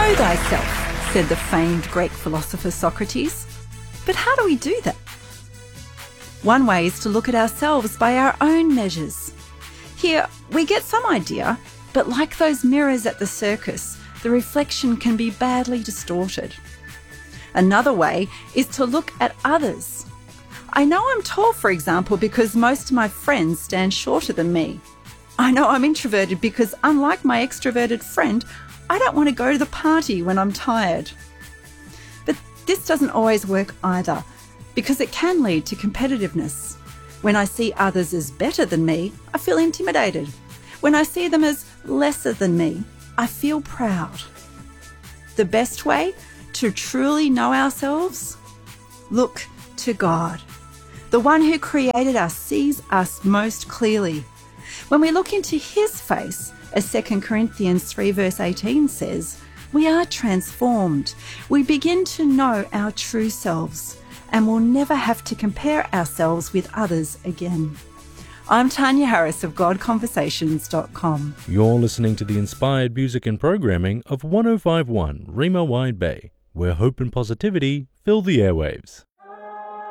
Know thyself, said the famed Greek philosopher Socrates. But how do we do that? One way is to look at ourselves by our own measures. Here, we get some idea, but like those mirrors at the circus, the reflection can be badly distorted. Another way is to look at others. I know I'm tall, for example, because most of my friends stand shorter than me. I know I'm introverted because, unlike my extroverted friend, I don't want to go to the party when I'm tired. But this doesn't always work either, because it can lead to competitiveness. When I see others as better than me, I feel intimidated. When I see them as lesser than me, I feel proud. The best way to truly know ourselves? Look to God. The one who created us sees us most clearly. When we look into his face, as 2 Corinthians 3 verse 18 says, we are transformed. We begin to know our true selves and will never have to compare ourselves with others again. I'm Tanya Harris of GodConversations.com. You're listening to the inspired music and programming of 105.1 Remo Wide Bay, where hope and positivity fill the airwaves.